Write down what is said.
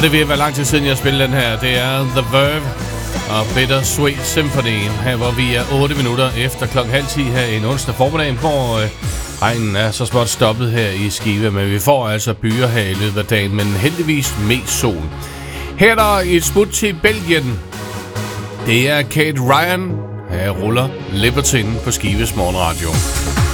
det vil være lang tid siden, jeg spillede den her. Det er The Verve og Bittersweet Symphony, her hvor vi er 8 minutter efter 9:30 her en onsdag formiddag, hvor regnen er så småt stoppet her i Skive, men vi får altså byer her i løbet af dagen, men heldigvis mest sol. Her er der et smut til Belgien. Det er Kate Ryan. Her ruller Libertine på Skives morgenradio.